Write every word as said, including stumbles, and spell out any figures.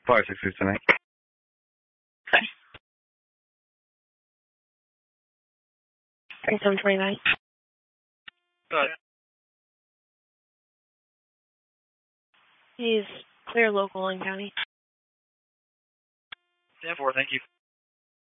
Five six six tonight. seven twenty-nine. Go ahead. He's clear local in county. ten four, thank you.